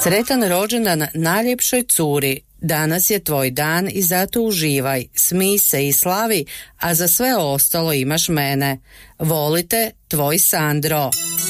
Sretan rođendan najljepšoj curi. Danas je tvoj dan i zato uživaj, smij se i slavi, a za sve ostalo imaš mene. Volite, tvoj Sandro.